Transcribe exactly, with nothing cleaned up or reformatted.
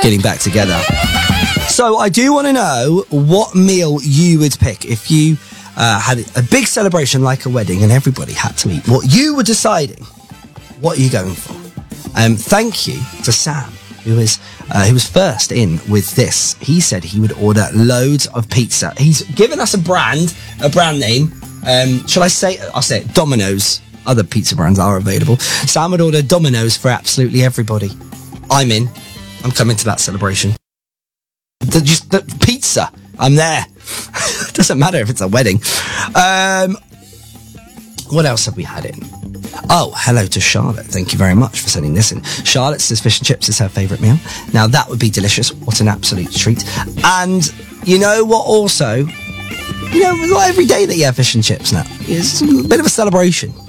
getting back together. So I do want to know what meal you would pick if you uh, had a big celebration like a wedding and everybody had to eat. What you were deciding, what are you going for? Um, thank you to Sam, who is uh, who was first in with this. He said he would order loads of pizza. He's given us a brand, a brand name. Um, shall I say? I'll say it. Domino's. Other pizza brands are available. Sam would order Domino's for absolutely everybody. I'm in. I'm coming to that celebration. The, just the pizza. I'm there. Doesn't matter if it's a wedding. Um, what else have we had in? Oh, hello to Charlotte. Thank you very much for sending this in. Charlotte says fish and chips is her favourite meal. Now, that would be delicious. What an absolute treat. And you know what also? You know, not every day that you have fish and chips now. It's a bit of a celebration.